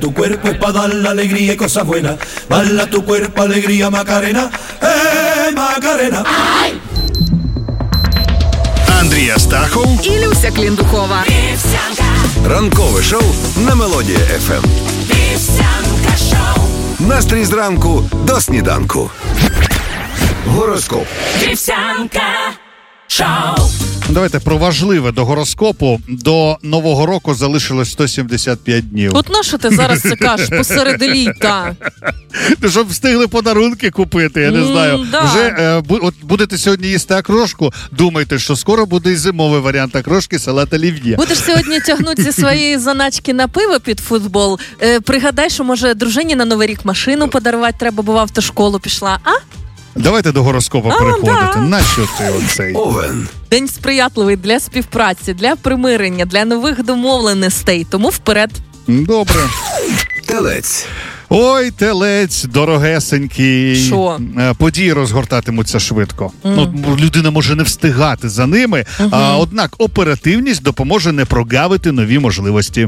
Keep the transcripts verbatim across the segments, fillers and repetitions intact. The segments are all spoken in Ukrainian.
tu cuerpo es pa' dar la alegría y cosas buenas. Baila tu cuerpo, alegría, Macarena, eh, Macarena. Андрій Астахов і Люся Кліндухова. Ранкове шоу на Мелодія еф ем. Настрій зранку до сніданку. Гороскоп. Вівсянка шоу. Давайте про важливе до гороскопу. До Нового року залишилось сто сімдесят п'ять днів. От на що ти зараз це кажеш посеред літа? Щоб встигли подарунки купити, я не Mm, знаю. да. Вже е, бу, от будете сьогодні їсти окрошку, думайте, що скоро буде і зимовий варіант окрошки, салат олів'є. Будеш сьогодні тягнути зі своєї заначки на пиво під футбол. Е, пригадай, що може дружині на Новий рік машину подарувати треба, бо в автошколу пішла, а? Давайте до гороскопу А, переходити. да. Нащо ти оцей? Овен. День сприятливий для співпраці, для примирення, для нових домовленостей. Тому вперед. Добре. Телець. Ой, телець, дорогесенький. Що? Е, Події розгортатимуться швидко. Mm. Ну, людина може не встигати за ними, mm-hmm. а, однак оперативність допоможе не прогавити нові можливості.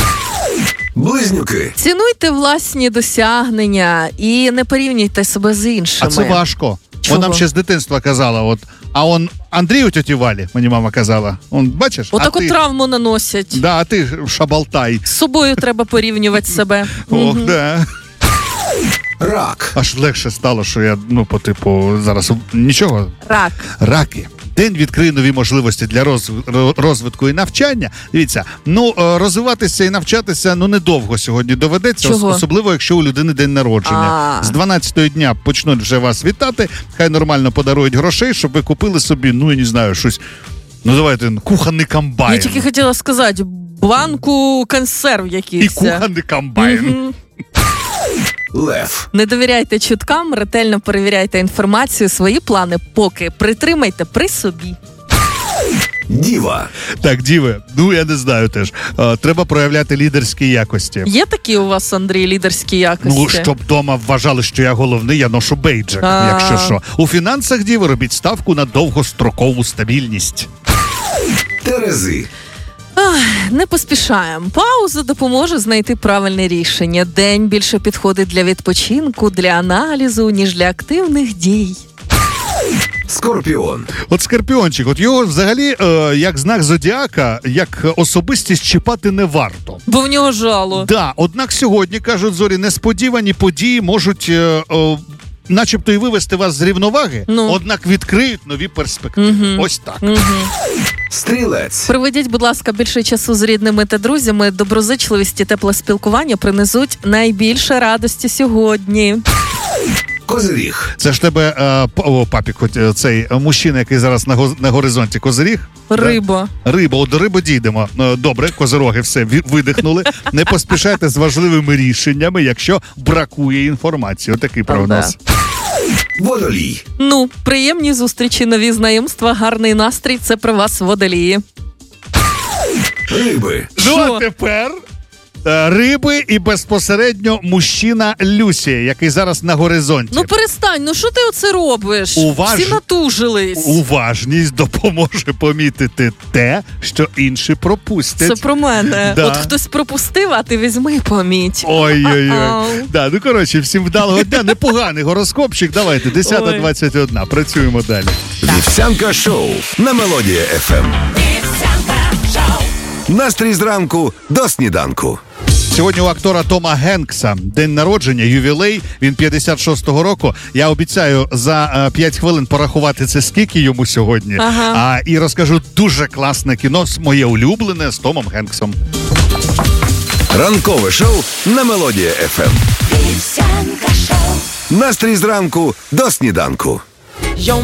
Близнюки. Цінуйте власні досягнення і не порівнюйте себе з іншими. А це важко. Чого? Вона нам ще з дитинства казала, от, а он Андрій у тьоті Валі, мені мама казала. Он, бачиш? Отаку а ти... травму наносять. Да, а ти шабалтай. З собою треба порівнювати себе. Ох, да. Рак. Аж легше стало, що я, ну, по типу, зараз нічого. Рак. Раки. День відкриє нові можливості для роз... розвитку і навчання. Дивіться, ну, розвиватися і навчатися, ну, недовго сьогодні доведеться. Чого? Особливо, якщо у людини день народження. А. З дванадцятого дня почнуть вже вас вітати, хай нормально подарують грошей, щоб ви купили собі, ну, я не знаю, щось, ну, давайте, кухонний комбайн. Я тільки хотіла сказати, банку консерв І якийсь. кухонний комбайн. Мгм. Лев. Не довіряйте чуткам, ретельно перевіряйте інформацію, свої плани поки притримайте при собі. Діва. Так, діви, ну, я не знаю теж. А, треба проявляти лідерські якості. Є такі у вас, Андрій, лідерські якості? Ну, щоб вдома вважали, що я головний, я ношу бейджик, А. якщо що. У фінансах, діви, робіть ставку на довгострокову стабільність. Терези. Ах, не поспішаємо. Пауза допоможе знайти правильне рішення. День більше підходить для відпочинку, для аналізу, ніж для активних дій. Скорпіон. От Скорпіончик, от його взагалі, е, як знак зодіака, як особистість чіпати не варто. Бо в нього жало. Да, однак сьогодні, кажуть зорі, несподівані події можуть е, е, начебто і вивести вас з рівноваги, Ну. однак відкриють нові перспективи. Мгм. Ось так. Мгм. Стрілець. Проведіть, будь ласка, більше часу з рідними та друзями. Доброзичливість і тепле спілкування принесуть найбільше радості сьогодні. Козиріг. Це ж тебе, е, п- о, папік, хоч, е, цей е, мужчина, який зараз на, го- на горизонті, козиріг? Риба. Да? Риба, от до риби дійдемо. Е, Добре, козироги, все, ві- видихнули. Не поспішайте з важливими рішеннями, якщо бракує інформації. Отакий прогноз. Водолій. Ну, приємні зустрічі, нові знайомства, гарний настрій – це про вас, водолії. Риби. Ну, Що? а тепер е, риби і безпосередньо мужчина Люсі, який зараз на горизонті. Ну перестань, ну що ти оце робиш? Уваж- Всі натужились. Уважність допоможе помітити те, що інші пропустять. Це про мене. Да. От хтось пропустив, а ти візьми і поміть. Ой-ой-ой. Ау. Да, ну, коротше, всім вдалого дня. Непоганий гороскопчик. Давайте, десята двадцять одна. Працюємо далі. Вівсянка шоу на Мелодія еф ем. Настрій зранку до сніданку. Сьогодні у актора Тома Генкса день народження, ювілей, він п'ятдесят шостого року. Я обіцяю за е, п'ять хвилин порахувати це, скільки йому сьогодні. Ага. А, і розкажу дуже класне кіно, моє улюблене, з Томом Генксом. Ранкове шоу на Мелодія еф ем. Настрій зранку до сніданку. You're